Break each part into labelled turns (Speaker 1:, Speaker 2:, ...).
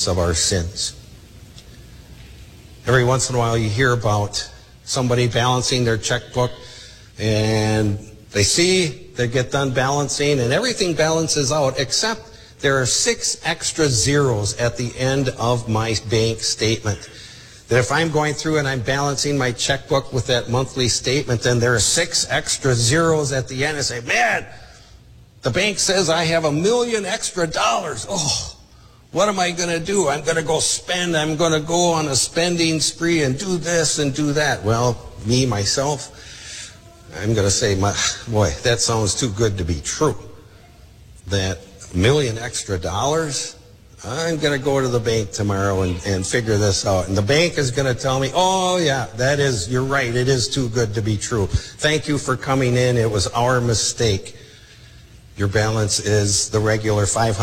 Speaker 1: forgiveness of our sins. Every once in a while you hear about somebody balancing their checkbook, and they get done balancing, and everything balances out, except there are 6 extra zeros at the end of my bank statement. That if I'm going through and I'm balancing my checkbook with that monthly statement, then there are 6 extra zeros at the end. And say, man, the bank says I have $1 million extra. Oh, what am I going to do? I'm going to go spend. I'm going to go on a spending spree and do this and do that. Well, myself, I'm going to say, boy, that sounds too good to be true. That $1 million extra, I'm going to go to the bank tomorrow and figure this out. And the bank is going to tell me, oh, yeah, you're right. It is too good to be true. Thank you for coming in. It was our mistake. Your balance is the regular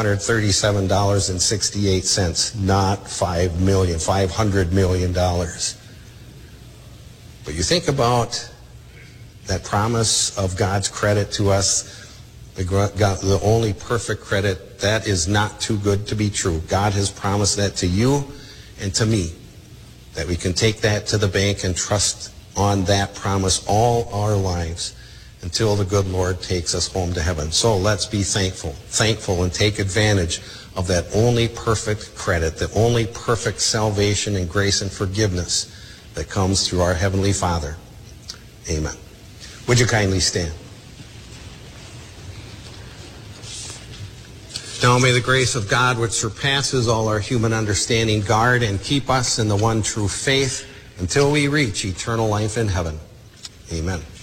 Speaker 1: $537.68, not $500 million. But you think about that promise of God's credit to us, the only perfect credit, that is not too good to be true. God has promised that to you and to me, that we can take that to the bank and trust on that promise all our lives until the good Lord takes us home to heaven. So let's be thankful and take advantage of that only perfect credit, the only perfect salvation and grace and forgiveness that comes through our Heavenly Father. Amen. Would you kindly stand? Now may the grace of God, which surpasses all our human understanding, guard and keep us in the one true faith until we reach eternal life in heaven. Amen.